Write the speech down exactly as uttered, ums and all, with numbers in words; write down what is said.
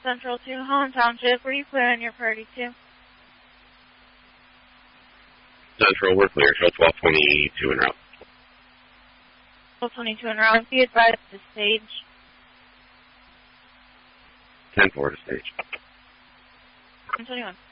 Central to Holland Township. Were you clear on your priority two? Central, we're clear. Show twelve twenty-two en route. twelve twenty-two en route. Be advised to stage. ten four to stage. ten twenty-one.